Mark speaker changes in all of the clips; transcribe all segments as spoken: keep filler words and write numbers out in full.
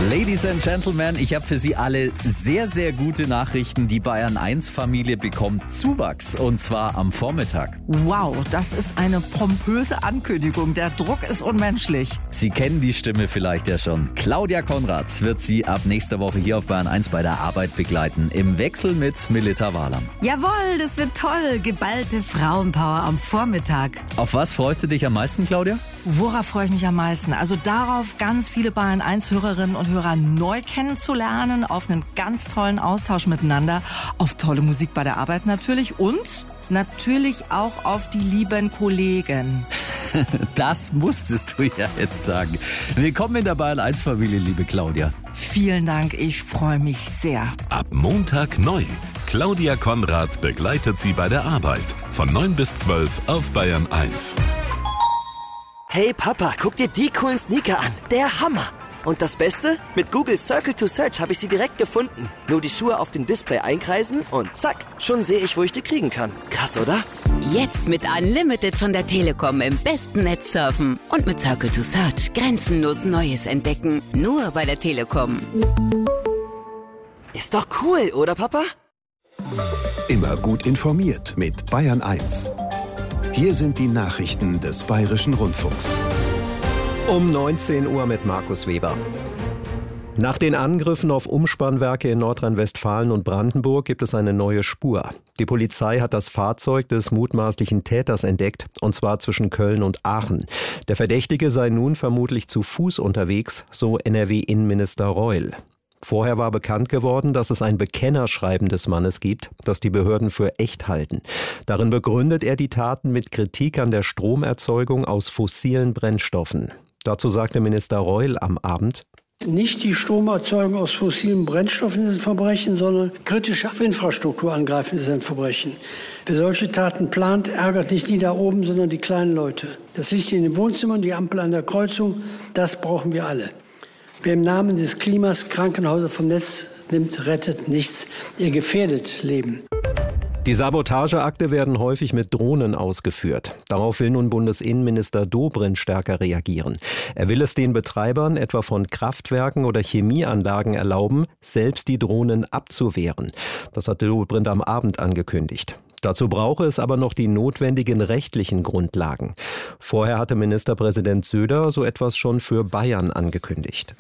Speaker 1: Ladies and Gentlemen, ich habe für Sie alle sehr, sehr gute Nachrichten. Die Bayern eins Familie bekommt Zuwachs und zwar am Vormittag.
Speaker 2: Wow, das ist eine pompöse Ankündigung. Der Druck ist unmenschlich.
Speaker 1: Sie kennen die Stimme vielleicht ja schon. Claudia Konrad wird Sie ab nächster Woche hier auf Bayern eins bei der Arbeit begleiten. Im Wechsel mit Melita Wahlam.
Speaker 2: Jawohl, das wird toll. Geballte Frauenpower am Vormittag.
Speaker 1: Auf was freust du dich am meisten, Claudia?
Speaker 2: Worauf freue ich mich am meisten? Also darauf, ganz viele Bayern eins Hörerinnen und Hörer neu kennenzulernen, auf einen ganz tollen Austausch miteinander, auf tolle Musik bei der Arbeit natürlich und natürlich auch auf die lieben Kollegen.
Speaker 1: Das musstest du ja jetzt sagen. Willkommen in der Bayern eins Familie, liebe Claudia.
Speaker 2: Vielen Dank, ich freue mich sehr.
Speaker 3: Ab Montag neu. Claudia Konrad begleitet Sie bei der Arbeit. Von neun bis zwölf auf Bayern eins.
Speaker 4: Hey Papa, guck dir die coolen Sneaker an. Der Hammer. Und das Beste? Mit Google Circle to Search habe ich sie direkt gefunden. Nur die Schuhe auf dem Display einkreisen und zack, schon sehe ich, wo ich die kriegen kann. Krass, oder?
Speaker 5: Jetzt mit Unlimited von der Telekom im besten Netz surfen. Und mit Circle to Search grenzenlos Neues entdecken. Nur bei der Telekom.
Speaker 4: Ist doch cool, oder Papa?
Speaker 6: Immer gut informiert mit Bayern eins. Hier sind die Nachrichten des Bayerischen Rundfunks.
Speaker 7: Um neunzehn Uhr mit Markus Weber. Nach den Angriffen auf Umspannwerke in Nordrhein-Westfalen und Brandenburg gibt es eine neue Spur. Die Polizei hat das Fahrzeug des mutmaßlichen Täters entdeckt, und zwar zwischen Köln und Aachen. Der Verdächtige sei nun vermutlich zu Fuß unterwegs, so N R W-Innenminister Reul. Vorher war bekannt geworden, dass es ein Bekennerschreiben des Mannes gibt, das die Behörden für echt halten. Darin begründet er die Taten mit Kritik an der Stromerzeugung aus fossilen Brennstoffen. Dazu sagte Minister Reul am Abend:
Speaker 8: Nicht die Stromerzeugung aus fossilen Brennstoffen ist ein Verbrechen, sondern kritische Infrastruktur angreifen ist ein Verbrechen. Wer solche Taten plant, ärgert nicht die da oben, sondern die kleinen Leute. Das Licht in den Wohnzimmern, die Ampel an der Kreuzung, das brauchen wir alle. Wer im Namen des Klimas Krankenhäuser vom Netz nimmt, rettet nichts. Er gefährdet Leben.
Speaker 7: Die Sabotageakte werden häufig mit Drohnen ausgeführt. Darauf will nun Bundesinnenminister Dobrindt stärker reagieren. Er will es den Betreibern etwa von Kraftwerken oder Chemieanlagen erlauben, selbst die Drohnen abzuwehren. Das hat Dobrindt am Abend angekündigt. Dazu brauche es aber noch die notwendigen rechtlichen Grundlagen. Vorher hatte Ministerpräsident Söder so etwas schon für Bayern angekündigt.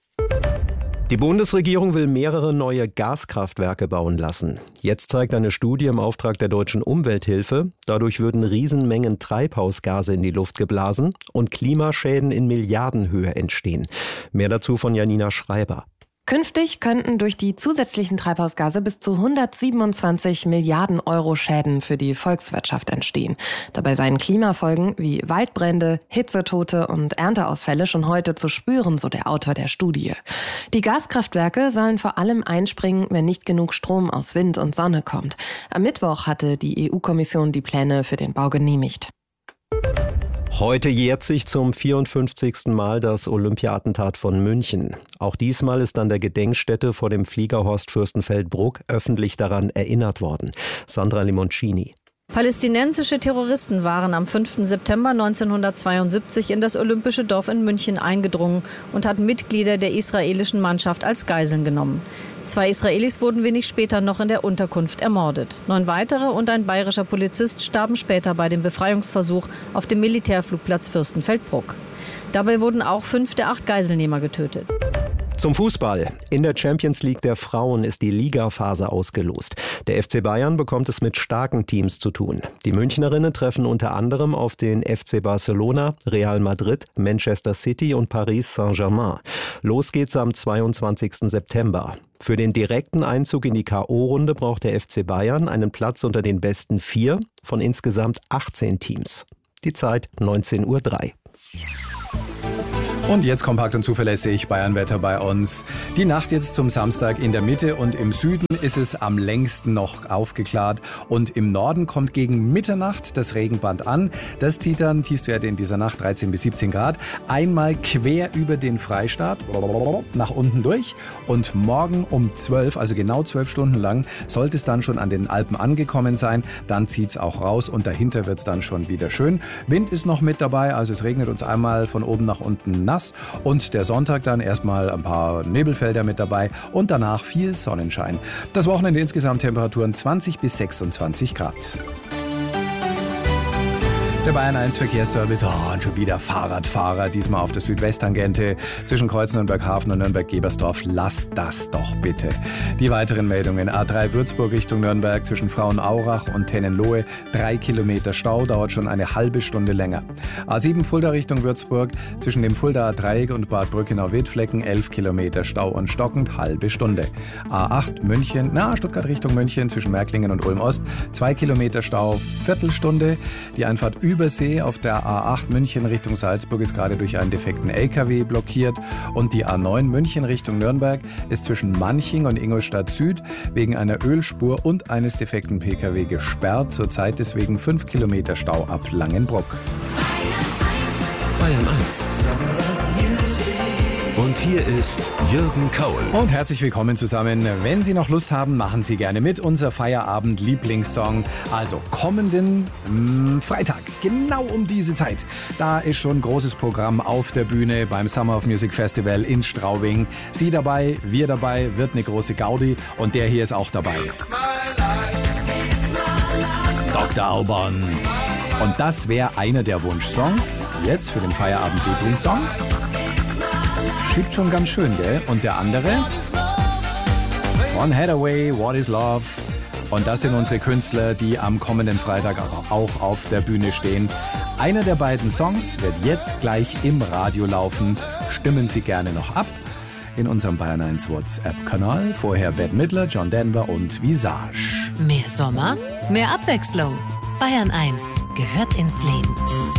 Speaker 7: Die Bundesregierung will mehrere neue Gaskraftwerke bauen lassen. Jetzt zeigt eine Studie im Auftrag der Deutschen Umwelthilfe, dadurch würden Riesenmengen Treibhausgase in die Luft geblasen und Klimaschäden in Milliardenhöhe entstehen. Mehr dazu von Janina Schreiber.
Speaker 9: Künftig könnten durch die zusätzlichen Treibhausgase bis zu hundertsiebenundzwanzig Milliarden Euro Schäden für die Volkswirtschaft entstehen. Dabei seien Klimafolgen wie Waldbrände, Hitzetote und Ernteausfälle schon heute zu spüren, so der Autor der Studie. Die Gaskraftwerke sollen vor allem einspringen, wenn nicht genug Strom aus Wind und Sonne kommt. Am Mittwoch hatte die E U-Kommission die Pläne für den Bau genehmigt.
Speaker 7: Heute jährt sich zum vierundfünfzigsten Mal das Olympia-Attentat von München. Auch diesmal ist an der Gedenkstätte vor dem Fliegerhorst Fürstenfeldbruck öffentlich daran erinnert worden. Sandra Limoncini.
Speaker 10: Palästinensische Terroristen waren am fünften September neunzehnhundertzweiundsiebzig in das Olympische Dorf in München eingedrungen und hatten Mitglieder der israelischen Mannschaft als Geiseln genommen. Zwei Israelis wurden wenig später noch in der Unterkunft ermordet. Neun weitere und ein bayerischer Polizist starben später bei dem Befreiungsversuch auf dem Militärflugplatz Fürstenfeldbruck. Dabei wurden auch fünf der acht Geiselnehmer getötet.
Speaker 7: Zum Fußball. In der Champions League der Frauen ist die Ligaphase ausgelost. Der F C Bayern bekommt es mit starken Teams zu tun. Die Münchnerinnen treffen unter anderem auf den F C Barcelona, Real Madrid, Manchester City und Paris Saint-Germain. Los geht's am zweiundzwanzigsten September. Für den direkten Einzug in die K O-Runde braucht der F C Bayern einen Platz unter den besten vier von insgesamt achtzehn Teams. Die Zeit neunzehn Uhr drei.
Speaker 11: Und jetzt kompakt und zuverlässig Bayernwetter bei uns. Die Nacht jetzt zum Samstag in der Mitte und im Süden ist es am längsten noch aufgeklärt. Und im Norden kommt gegen Mitternacht das Regenband an. Das zieht dann Tiefstwerte in dieser Nacht dreizehn bis siebzehn Grad. Einmal quer über den Freistaat, nach unten durch. Und morgen um zwölf, also genau zwölf Stunden lang, sollte es dann schon an den Alpen angekommen sein. Dann zieht es auch raus und dahinter wird es dann schon wieder schön. Wind ist noch mit dabei, also es regnet uns einmal von oben nach unten nass. Und der Sonntag dann erstmal ein paar Nebelfelder mit dabei und danach viel Sonnenschein. Das Wochenende insgesamt Temperaturen zwanzig bis sechsundzwanzig Grad. Der Bayern eins Verkehrsservice, oh, und schon wieder Fahrradfahrer, diesmal auf der Südwesttangente zwischen Kreuz-Nürnberg-Hafen und Nürnberg-Gebersdorf. Lasst das doch bitte. Die weiteren Meldungen: A drei Würzburg Richtung Nürnberg zwischen Frauenaurach und Tennenlohe, drei Kilometer Stau, dauert schon eine halbe Stunde länger. A sieben Fulda Richtung Würzburg zwischen dem Fuldaer Dreieck und Bad Brückenau-Wittflecken, elf Kilometer Stau und stockend, halbe Stunde. A acht München, na, Stuttgart Richtung München zwischen Märklingen und Ulm-Ost, zwei Kilometer Stau, Viertelstunde. Die Einfahrt Übersee auf der A acht München Richtung Salzburg ist gerade durch einen defekten L K W blockiert und die A neun München Richtung Nürnberg ist zwischen Manching und Ingolstadt Süd wegen einer Ölspur und eines defekten P K W gesperrt, zurzeit deswegen fünf Kilometer Stau ab Langenbruck.
Speaker 3: Bayern eins. Und hier ist Jürgen Kaul.
Speaker 11: Und herzlich willkommen zusammen. Wenn Sie noch Lust haben, machen Sie gerne mit. Unser Feierabend-Lieblingssong. Also kommenden mh, Freitag, genau um diese Zeit. Da ist schon großes Programm auf der Bühne beim Summer of Music Festival in Straubing. Sie dabei, wir dabei, wird eine große Gaudi. Und der hier ist auch dabei. Doktor Alban. Und das wäre einer der Wunschsongs jetzt für den Feierabend-Lieblingssong. Schiebt schon ganz schön, gell? Und der andere? Von Hathaway, What is Love? Und das sind unsere Künstler, die am kommenden Freitag auch auf der Bühne stehen. Einer der beiden Songs wird jetzt gleich im Radio laufen. Stimmen Sie gerne noch ab in unserem Bayern eins WhatsApp-Kanal. Vorher Bette Midler, John Denver und Visage.
Speaker 12: Mehr Sommer, mehr Abwechslung. Bayern eins gehört ins Leben.